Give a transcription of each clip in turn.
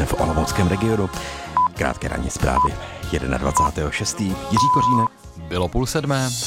den v olomouckém regionu. Krátké ranní zprávy. 21.6. Jiří Kořínek. Bylo 6:30.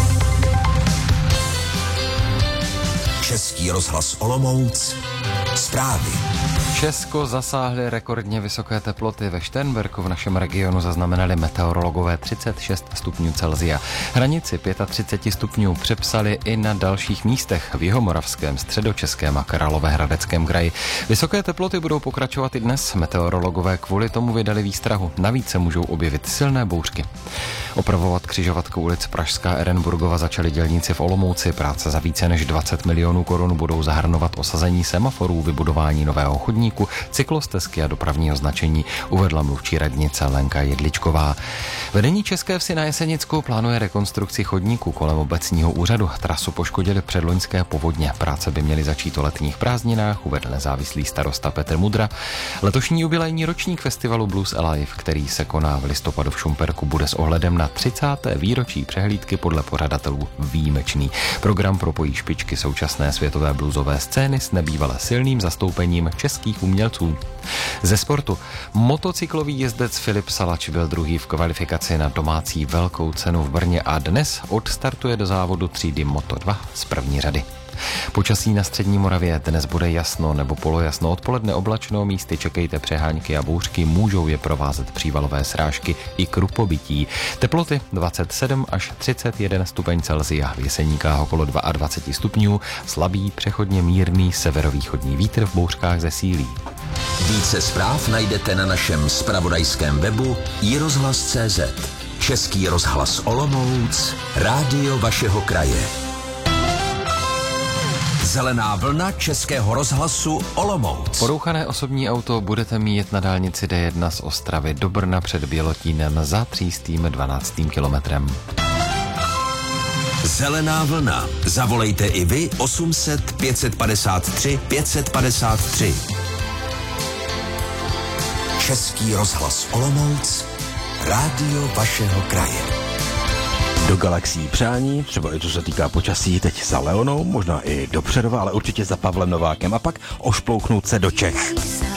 Český rozhlas Olomouc. Zprávy. Česko zasáhly rekordně vysoké teploty. Ve Šternberku v našem regionu zaznamenali meteorologové 36 stupňů Celsia. Hranici 35 stupňů přepsali i na dalších místech v Jihomoravském, Středočeském a Královéhradeckém kraji. Vysoké teploty budou pokračovat i dnes. Meteorologové kvůli tomu vydali výstrahu. Navíc se můžou objevit silné bouřky. Opravovat křižovatku ulic Pražská Ehrenburgova začali dělníci v Olomouci. Práce za více než 20 milionů korun budou zahrnovat osazení semaforů, vybudování nového chodníku, cyklostezky a dopravního značení, uvedla mluvčí radnice Lenka Jedličková. Vedení České Vsi na Jesenicku plánuje rekonstrukci chodníku kolem obecního úřadu. Trasu poškodily předloňské povodně. Práce by měly začít o letních prázdninách, uvedl nezávislý starosta Petr Mudra. Letošní jubilejní ročník festivalu Blues Alive, který se koná v listopadu v Šumperku, bude s ohledem na 30. výročí přehlídky podle pořadatelů výjimečný. Program propojí špičky současné světové bluesové scény s nebývale silným zastoupením českých umělců. Ze sportu. Motocyklový jezdec Filip Salač byl druhý v kvalifikaci na domácí velkou cenu v Brně a dnes odstartuje do závodu třídy Moto2 z první řady. Počasí na střední Moravě. Dnes bude jasno nebo polojasno, odpoledne oblačno, místy čekejte přehánky a bouřky, můžou je provázet přívalové srážky i krupobytí. Teploty 27 až 31 stupeň Celsia, v Jeseníkách okolo 22 stupňů, slabý přechodně mírný severovýchodní vítr, v bouřkách zesílí. Více zpráv najdete na našem zpravodajském webu iRozhlas.cz. Český rozhlas Olomouc, rádio vašeho kraje. Zelená vlna Českého rozhlasu Olomouc. Porouchané osobní auto budete mít na dálnici D1 z Ostravy do Brna před Bělotínem za třístým 12. kilometrem. Zelená vlna. Zavolejte i vy 800 553 553. Český rozhlas Olomouc, rádio vašeho kraje. Do galaxií přání, třeba i co se týká počasí, teď za Leonou, možná i do Přerova, ale určitě za Pavlem Novákem a pak ošplouknout se do Čech.